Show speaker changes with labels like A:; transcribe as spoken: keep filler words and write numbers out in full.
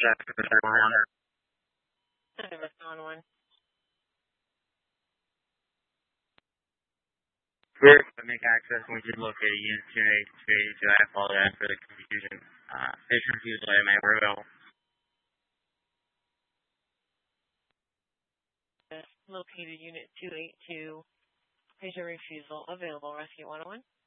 A: Service on one.
B: First, to make access, we did locate a unit two eight three, so I apologize for the confusion. Uh, station refusal, I may reveal.
A: Located unit two eight two. Patient refusal available. Rescue one oh one.